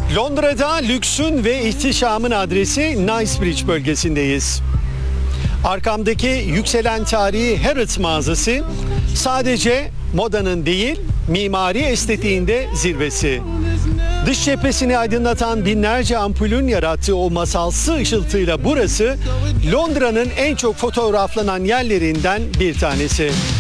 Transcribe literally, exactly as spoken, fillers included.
Londra'da lüksün ve ihtişamın adresi Knightsbridge bölgesindeyiz. Arkamdaki yükselen tarihi Harrods mağazası sadece modanın değil, mimari estetiğinde zirvesi. Dış cephesini aydınlatan binlerce ampulün yarattığı o masalsı ışıltıyla burası Londra'nın en çok fotoğraflanan yerlerinden bir tanesi.